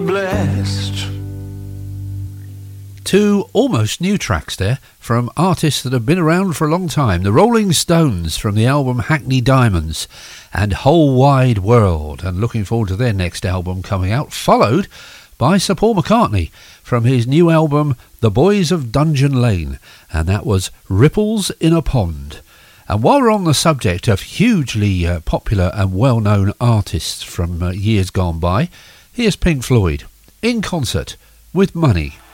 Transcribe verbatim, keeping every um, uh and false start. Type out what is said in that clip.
Blessed. Two almost new tracks there from artists that have been around for a long time. The Rolling Stones from the album Hackney Diamonds and Whole Wide World, and looking forward to their next album coming out, followed by Sir Paul McCartney from his new album The Boys of Dungeon Lane, and that was Ripples in a Pond. And while we're on the subject of hugely uh, popular and well-known artists from uh, years gone by, here's Pink Floyd in concert with Money.